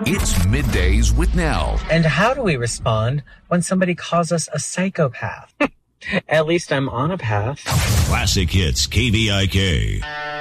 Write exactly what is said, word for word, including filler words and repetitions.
It's Middays with Nell. And how do we respond when somebody calls us a psychopath? At least I'm on a path. Classic Hits K V I K.